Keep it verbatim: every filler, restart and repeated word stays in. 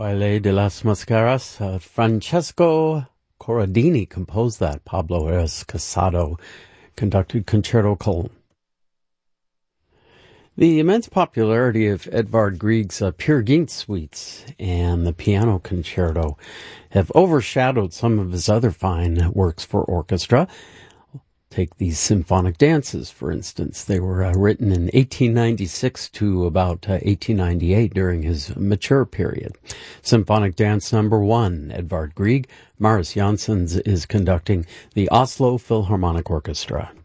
Baile de las Mascaras. Uh, Francesco Corradini composed that. Pablo Eras Casado conducted Concerto Cologne. The immense popularity of Edvard Grieg's uh, Peer Gynt suites and the piano concerto have overshadowed some of his other fine works for orchestra. Take these symphonic dances, for instance. They were uh, written in eighteen ninety-six to about uh, eighteen ninety-eight during his mature period. Symphonic Dance Number One, Edvard Grieg. Marius Jansons is conducting the Oslo Philharmonic Orchestra.